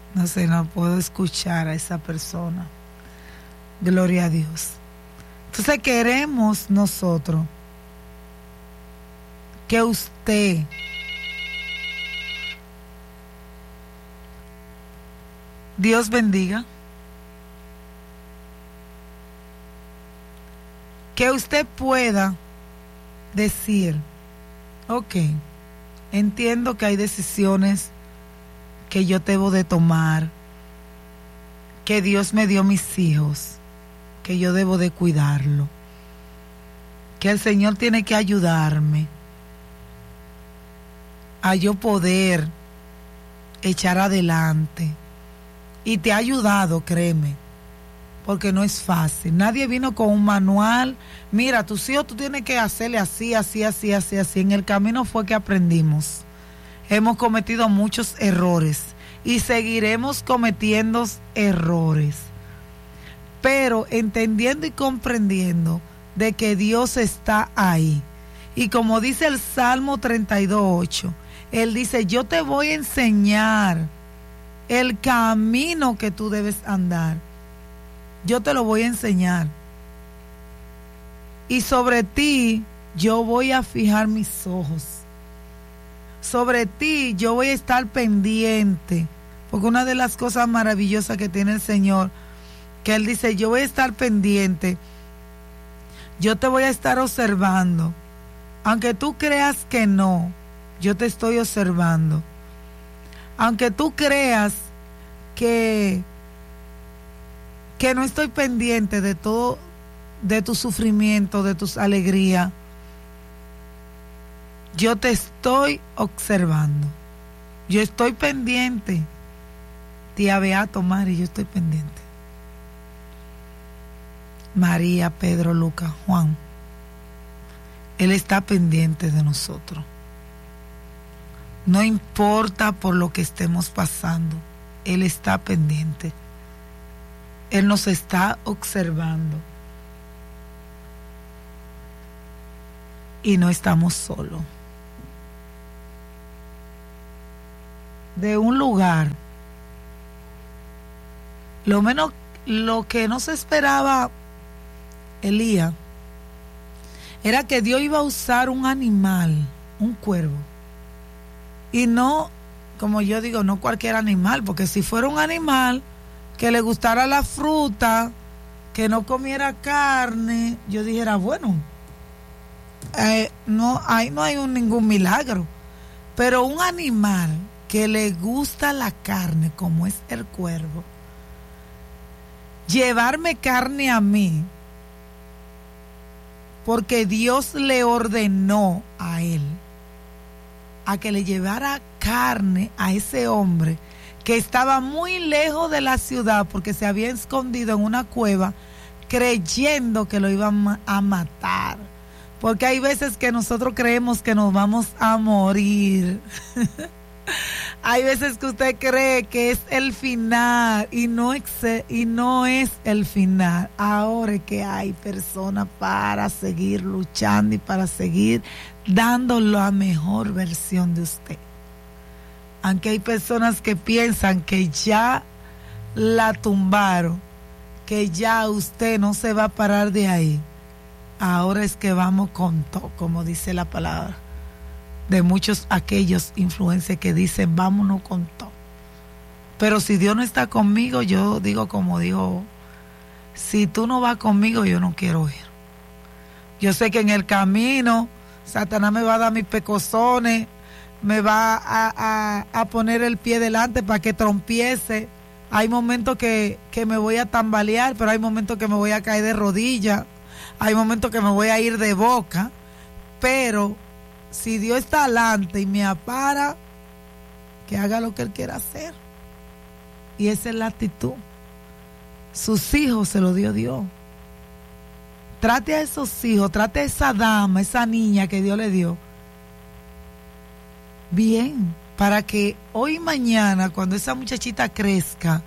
No sé, no puedo escuchar a esa persona. Gloria a Dios. Entonces queremos nosotros que usted Dios bendiga. Que usted pueda decir, ok, entiendo que hay decisiones que yo debo de tomar, que Dios me dio mis hijos, que yo debo de cuidarlo, que el Señor tiene que ayudarme a yo poder echar adelante. Y te ha ayudado, créeme, porque no es fácil. Nadie vino con un manual. Mira, tus hijos tú tienes que hacerle así, así, así, así, así. En el camino fue que aprendimos. Hemos cometido muchos errores y seguiremos cometiendo errores. Pero entendiendo y comprendiendo de que Dios está ahí. Y como dice el Salmo 32:8, Él dice, yo te voy a enseñar el camino que tú debes andar. Yo te lo voy a enseñar. Y sobre ti yo voy a fijar mis ojos. Sobre ti yo voy a estar pendiente. Porque una de las cosas maravillosas que tiene el Señor, que Él dice, yo voy a estar pendiente. Yo te voy a estar observando. Aunque tú creas que no, yo te estoy observando. Aunque tú creas que no estoy pendiente de todo, de tu sufrimiento, de tus alegrías, yo te estoy observando. Yo estoy pendiente. Tía Beato, Mari, yo estoy pendiente. María, Pedro, Lucas, Juan. Él está pendiente de nosotros. No importa por lo que estemos pasando, Él está pendiente. Él nos está observando. Y no estamos solos. De un lugar, lo que no se esperaba Elías, era que Dios iba a usar un animal, un cuervo. Y no, como yo digo, no cualquier animal, porque si fuera un animal que le gustara la fruta, que no comiera carne, yo dijera, bueno, no hay ningún milagro. Pero un animal que le gusta la carne, como es el cuervo, llevarme carne a mí, porque Dios le ordenó a él a que le llevara carne a ese hombre que estaba muy lejos de la ciudad porque se había escondido en una cueva creyendo que lo iban a matar. Porque hay veces que nosotros creemos que nos vamos a morir. Hay veces que usted cree que es el final y no es el final. Ahora es que hay personas para seguir luchando y para seguir dando la mejor versión de usted. Aunque hay personas que piensan que ya la tumbaron, que ya usted no se va a parar de ahí. Ahora es que vamos con todo, como dice la palabra de muchos aquellos influencers que dicen vámonos con todo. Pero si Dios no está conmigo, yo digo como digo, si tú no vas conmigo, yo no quiero ir. Yo sé que en el camino Satanás me va a dar mis pecosones, me va a poner el pie delante para que trompiece. Hay momentos que me voy a tambalear, pero hay momentos que me voy a caer de rodillas, hay momentos que me voy a ir de boca, pero si Dios está adelante y me apara, que haga lo que Él quiera hacer. Y esa es la actitud. Sus hijos se los dio Dios. Trate a esos hijos, trate a esa dama, esa niña que Dios le dio bien, para que hoy y mañana, cuando esa muchachita crezca,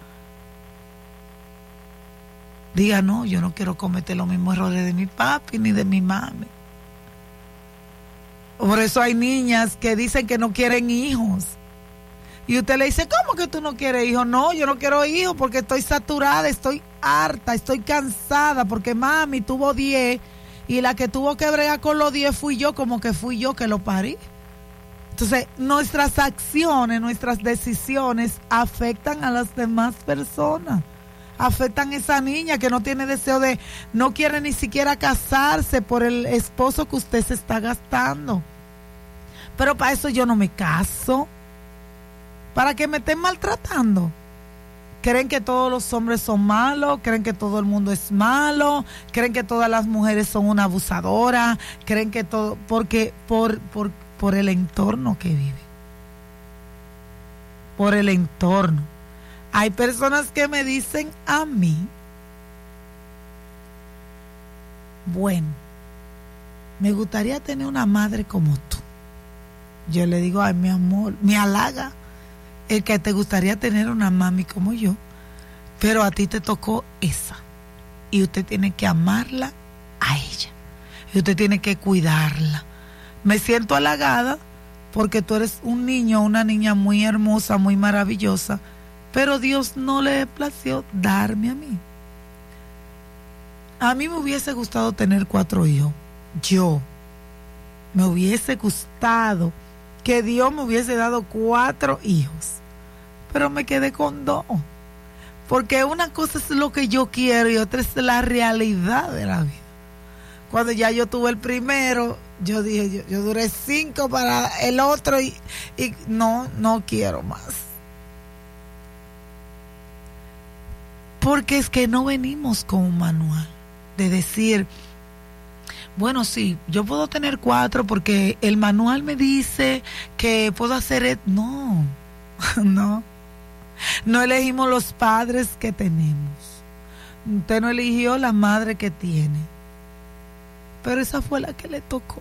diga, no, yo no quiero cometer los mismos errores de mi papi ni de mi mami. Por eso hay niñas que dicen que no quieren hijos, Y usted le dice, ¿cómo que tú no quieres hijos? No, yo no quiero hijos porque estoy saturada, estoy harta, estoy cansada, porque mami tuvo 10 y la que tuvo que bregar con los 10 fui yo, como que fui yo que lo parí. Entonces, nuestras acciones, nuestras decisiones afectan a las demás personas. Afectan a esa niña que no tiene deseo de, no quiere ni siquiera casarse por el esposo que usted se está gastando. Pero para eso yo no me caso. Para que me estén maltratando. Creen que todos los hombres son malos, creen que todo el mundo es malo, creen que todas las mujeres son una abusadora, creen que todo, porque por el entorno que vive. Por el entorno. Hay personas que me dicen a mí, bueno, me gustaría tener una madre como tú. Yo le digo, ay, mi amor, me halaga el que te gustaría tener una mami como yo, pero a ti te tocó esa. Y usted tiene que amarla a ella. Y usted tiene que cuidarla. Me siento halagada porque tú eres un niño, una niña muy hermosa, muy maravillosa, pero Dios no le plació darme a mí. A mí me hubiese gustado tener 4 hijos. Me hubiese gustado que Dios me hubiese dado 4 hijos. Pero me quedé con 2. Porque una cosa es lo que yo quiero y otra es la realidad de la vida. Cuando ya yo tuve el primero, yo dije, yo duré 5 para el otro y no quiero más. Porque es que no venimos con un manual de decir, bueno, sí, yo puedo tener 4 porque el manual me dice que puedo hacer... No, no elegimos los padres que tenemos. Usted no eligió la madre que tiene, pero esa fue la que le tocó.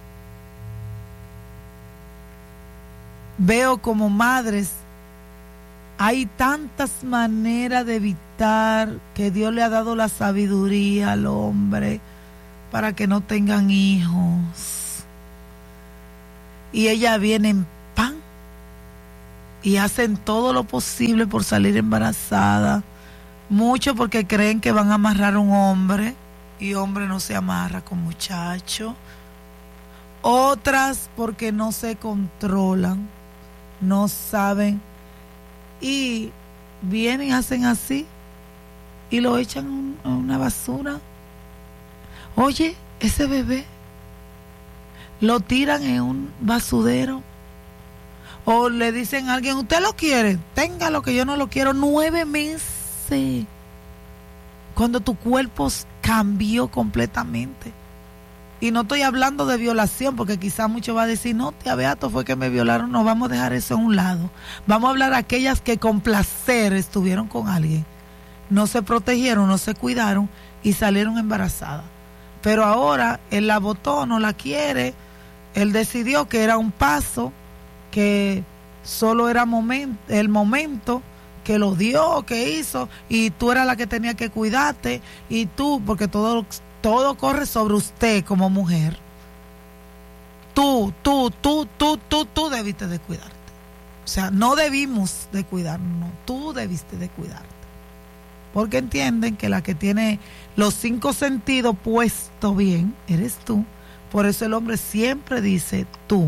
Veo como madres, hay tantas maneras de evitar, que Dios le ha dado la sabiduría al hombre para que no tengan hijos. Y ellas vienen pan y hacen todo lo posible por salir embarazada. Mucho porque creen que van a amarrar a un hombre, y hombre no se amarra con muchacho. Otras porque no se controlan, no saben, y vienen, hacen así y lo echan a una basura. Oye, ese bebé lo tiran en un basurero, o le dicen a alguien, usted lo quiere, téngalo que yo no lo quiero. 9 meses, cuando tu cuerpo cambió completamente. Y no estoy hablando de violación, porque quizás muchos van a decir, no, tía Beato, fue que me violaron. No, vamos a dejar eso a un lado. Vamos a hablar de aquellas que con placer estuvieron con alguien, no se protegieron, no se cuidaron y salieron embarazadas. Pero ahora él la botó, no la quiere, él decidió que era un paso, que solo era el momento, que lo dio, que hizo, y tú eras la que tenía que cuidarte, y tú, porque todo corre sobre usted como mujer. Tú debiste de cuidarte. O sea, no debimos de cuidarnos, no, tú debiste de cuidarte. Porque entienden que la que tiene los 5 sentidos puesto bien eres tú. Por eso el hombre siempre dice tú.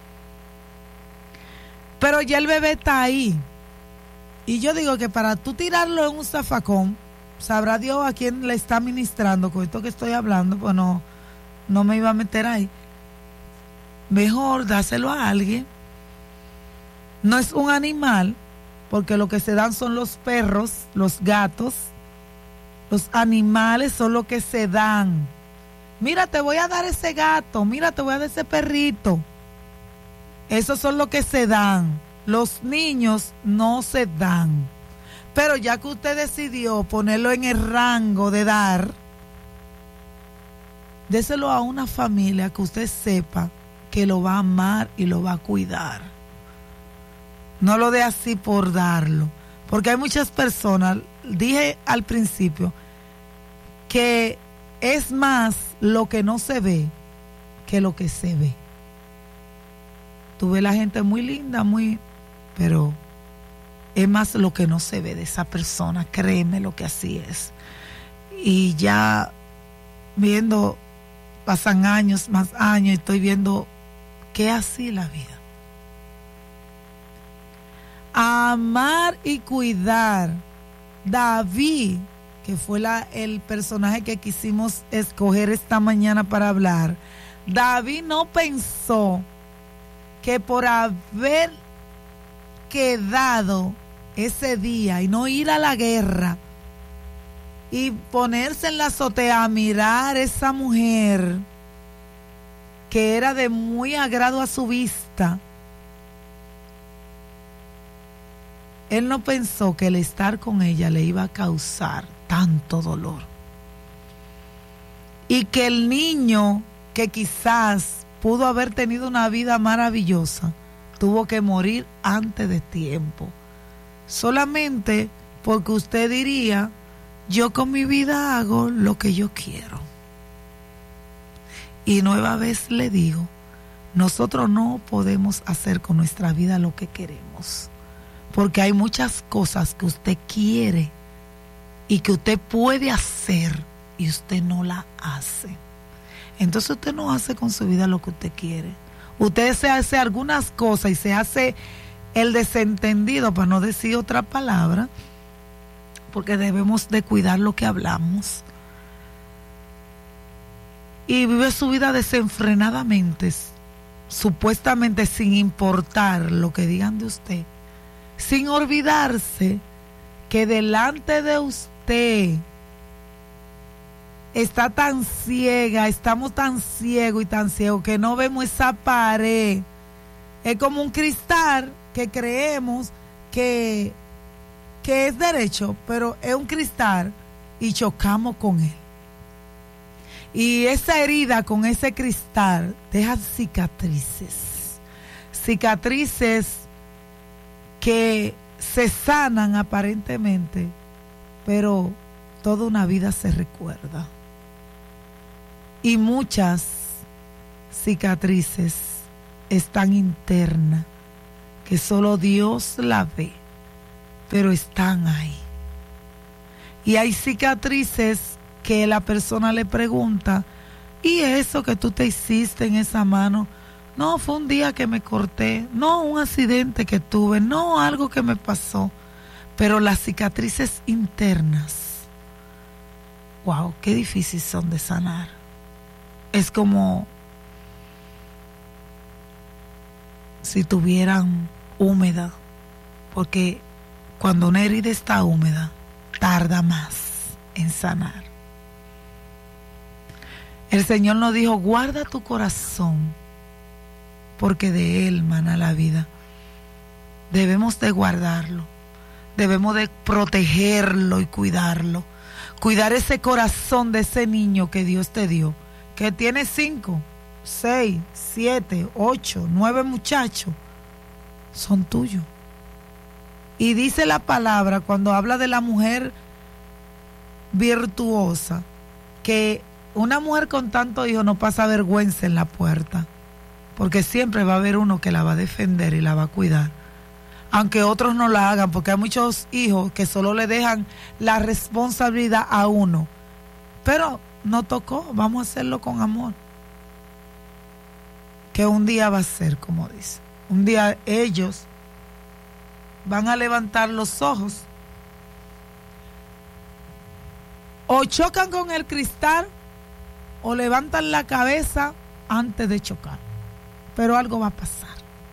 Pero ya el bebé está ahí. Y yo digo que para tú tirarlo en un zafacón, sabrá Dios a quién le está ministrando con esto que estoy hablando, pues no me iba a meter ahí. Mejor dáselo a alguien. No es un animal, porque lo que se dan son los perros, los gatos. Los animales son lo que se dan. Mira, te voy a dar ese gato, mira, te voy a dar ese perrito. Esos son lo que se dan. Los niños no se dan. Pero ya que usted decidió ponerlo en el rango de dar, déselo a una familia que usted sepa que lo va a amar y lo va a cuidar. No lo dé así por darlo. Porque hay muchas personas, dije al principio, que es más lo que no se ve que lo que se ve. Tú ves la gente muy linda, pero es más lo que no se ve de esa persona, créeme lo que así es. Y ya viendo, pasan años, más años, y estoy viendo que es así la vida. Amar y cuidar. David, que fue el personaje que quisimos escoger esta mañana para hablar, David no pensó que por haber quedado ese día y no ir a la guerra y ponerse en la azotea a mirar esa mujer que era de muy agrado a su vista, él no pensó que el estar con ella le iba a causar tanto dolor. Y que el niño, que quizás pudo haber tenido una vida maravillosa, tuvo que morir antes de tiempo. Solamente porque usted diría, yo con mi vida hago lo que yo quiero. Y nueva vez le digo, nosotros no podemos hacer con nuestra vida lo que queremos. Porque hay muchas cosas que usted quiere y que usted puede hacer y usted no la hace. Entonces usted no hace con su vida lo que usted quiere. Usted se hace algunas cosas y se hace el desentendido, para no decir otra palabra, porque debemos de cuidar lo que hablamos. Y vive su vida desenfrenadamente, supuestamente sin importar lo que digan de usted, sin olvidarse que delante de usted está tan ciega, estamos tan ciegos y tan ciegos que no vemos esa pared. Es como un cristal que creemos que es derecho, pero es un cristal y chocamos con él. Y esa herida con ese cristal deja cicatrices. Cicatrices que se sanan aparentemente, pero toda una vida se recuerda. Y muchas cicatrices están internas, que solo Dios la ve, pero están ahí. Y hay cicatrices que la persona le pregunta, ¿y eso que tú te hiciste en esa mano? No, fue un día que me corté, no, un accidente que tuve, no, algo que me pasó. Pero las cicatrices internas, wow, qué difícil son de sanar. Es como si tuvieran húmeda, porque cuando una herida está húmeda, tarda más en sanar. El Señor nos dijo, guarda tu corazón, porque de él mana la vida. Debemos de guardarlo, debemos de protegerlo y cuidarlo. Cuidar ese corazón de ese niño que Dios te dio, que tiene 5, 6, 7, 8, 9 muchachos, son tuyos. Y dice la palabra, cuando habla de la mujer virtuosa, que una mujer con tantos hijos no pasa vergüenza en la puerta, porque siempre va a haber uno que la va a defender y la va a cuidar, aunque otros no la hagan, porque hay muchos hijos que solo le dejan la responsabilidad a uno. Pero no tocó, vamos a hacerlo con amor, que un día va a ser, como dice, un día ellos van a levantar los ojos, o chocan con el cristal o levantan la cabeza antes de chocar, pero algo va a pasar.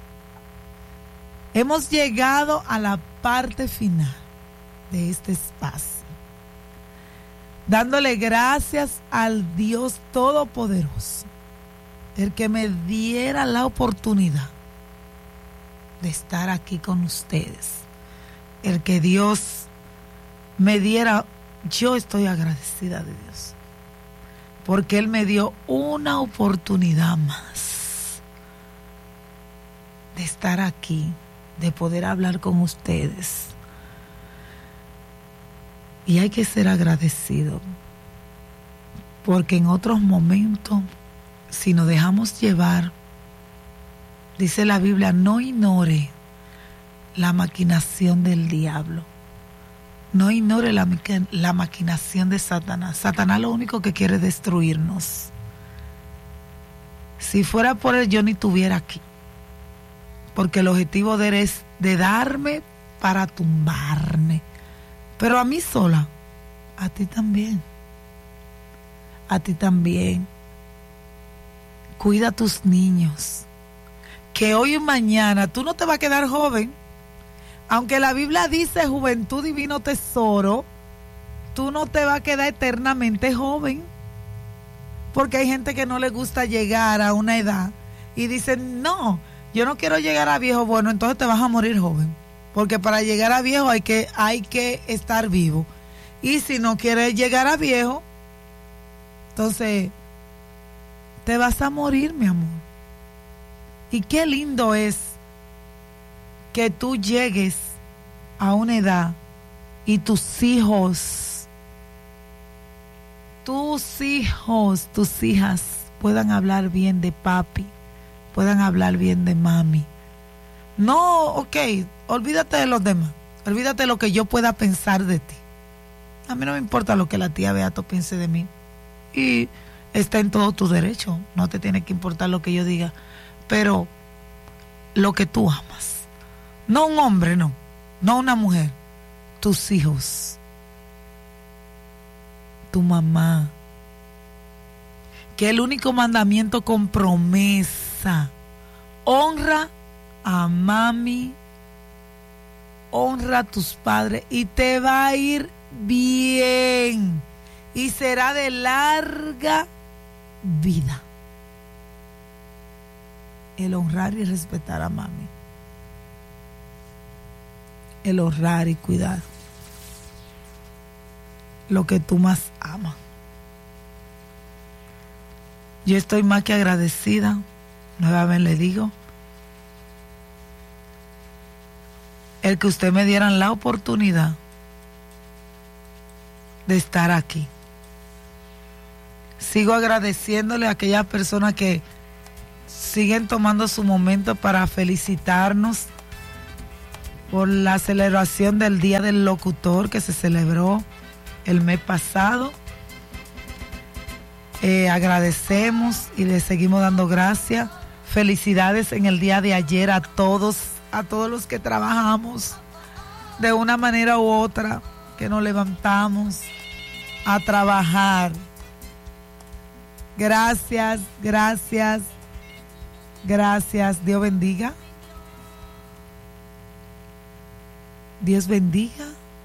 Hemos llegado a la parte final de este espacio, dándole gracias al Dios Todopoderoso, el que me diera la oportunidad de estar aquí con ustedes, el que Dios me diera. Yo estoy agradecida de Dios, porque Él me dio una oportunidad más de estar aquí, de poder hablar con ustedes. Y hay que ser agradecido, porque en otros momentos, si nos dejamos llevar, dice la Biblia, no ignore la maquinación del diablo. No ignore la maquinación de Satanás. Satanás lo único que quiere es destruirnos. Si fuera por él, yo ni estuviera aquí. Porque el objetivo de él es de darme para tumbarme. Pero a mí sola, a ti también. A ti también. Cuida a tus niños. Que hoy y mañana tú no te vas a quedar joven. Aunque la Biblia dice juventud divino tesoro, tú no te vas a quedar eternamente joven. Porque hay gente que no le gusta llegar a una edad y dicen, no, yo no quiero llegar a viejo. Bueno, entonces te vas a morir joven. Porque para llegar a viejo hay que estar vivo. Y si no quieres llegar a viejo, entonces te vas a morir, mi amor. Y qué lindo es que tú llegues a una edad y tus hijos, tus hijas puedan hablar bien de papi, puedan hablar bien de mami. No, ok, olvídate de los demás, olvídate de lo que yo pueda pensar de ti. A mí no me importa lo que la tía Beato piense de mí. Y está en todo tu derecho, no te tiene que importar lo que yo diga. Pero lo que tú amas, no un hombre, no una mujer, tus hijos, tu mamá, que el único mandamiento con promesa, honra a mami, honra a tus padres y te va a ir bien y será de larga vida. El honrar y respetar a mami. El honrar y cuidar lo que tú más amas. Yo estoy más que agradecida. Nuevamente le digo, el que usted me dieran la oportunidad de estar aquí. Sigo agradeciéndole a aquellas personas que siguen tomando su momento para felicitarnos por la celebración del Día del Locutor que se celebró el mes pasado. Agradecemos y le seguimos dando gracias. Felicidades en el día de ayer a todos los que trabajamos de una manera u otra, que nos levantamos a trabajar. Gracias. Dios bendiga. Dios bendiga.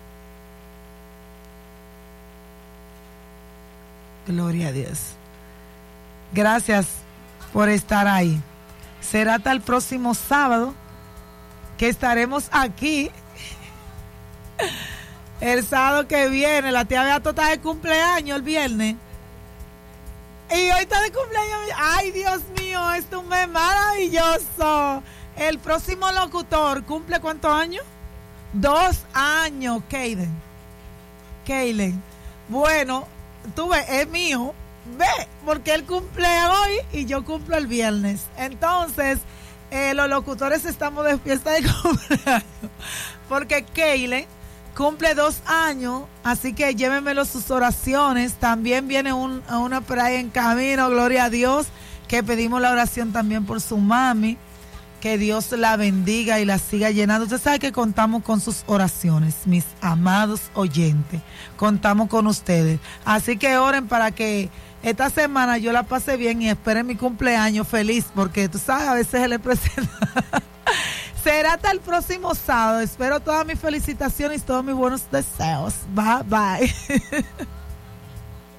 Gloria a Dios. Gracias por estar ahí. Será hasta el próximo sábado que estaremos aquí. El sábado que viene, la tía Beato está de cumpleaños el viernes. Y hoy está de cumpleaños. Ay, Dios mío, esto es un mes maravilloso. El próximo locutor cumple ¿cuántos años? 2 años, Kaylen. Bueno, tú ves, es mío. Ve, porque él cumple hoy y yo cumplo el viernes. Entonces, los locutores estamos de fiesta de cumpleaños. Porque Kaylen cumple 2 años, así que llévenmelo sus oraciones. También viene una por ahí en camino, gloria a Dios, que pedimos la oración también por su mami. Que Dios la bendiga y la siga llenando. Usted sabe que contamos con sus oraciones, mis amados oyentes. Contamos con ustedes. Así que oren para que esta semana yo la pase bien y esperen mi cumpleaños feliz, porque tú sabes, a veces se le presenta. Será hasta el próximo sábado. Espero todas mis felicitaciones y todos mis buenos deseos. Bye, bye.